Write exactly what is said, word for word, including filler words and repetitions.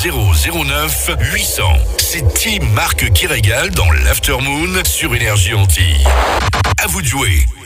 zéro zéro neuf huit cents. C'est Team Marc qui régale dans l'Aftermoon sur Énergie Antilles. À vous de jouer.